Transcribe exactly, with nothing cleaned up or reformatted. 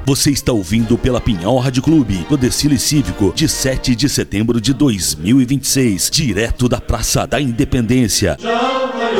Você está ouvindo pela Pinhal Rádio Clube, o desfile cívico de sete de setembro de dois mil e vinte e seis, direto da Praça da Independência.